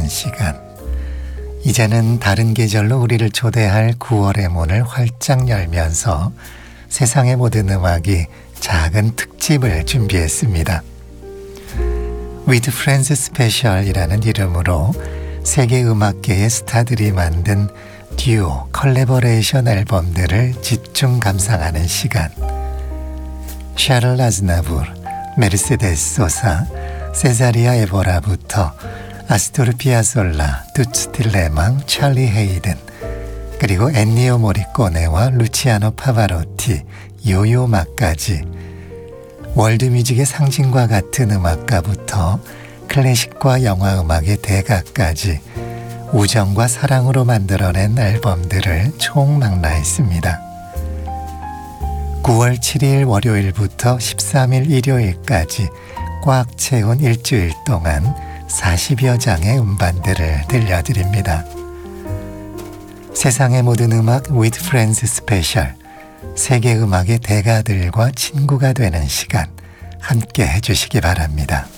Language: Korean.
감상하는 시간. 이제는 다른 계절로 우리를 초대할 9월의 문을 활짝 열면서 세상의 모든 음악이 작은 특집을 준비했습니다. With Friends Special이라는 이름으로 세계 음악계의 스타들이 만든 듀오, 컬래버레이션 앨범들을 집중 감상하는 시간. 샤를 아즈나부르, 메르세데스 소사, 세자리아 에보라부터 아스토르 피아솔라, 두츠 틸레망, 찰리 헤이든, 그리고 엔니오 모리꼬네와 루치아노 파바로티, 요요마까지 월드뮤직의 상징과 같은 음악가부터 클래식과 영화음악의 대가까지 우정과 사랑으로 만들어낸 앨범들을 총망라했습니다. 9월 7일 월요일부터 13일 일요일까지 꽉 채운 일주일 동안 40여 장의 음반들을 들려드립니다. 세상의 모든 음악 with friends 스페셜, 세계 음악의 대가들과 친구가 되는 시간 함께 해주시기 바랍니다.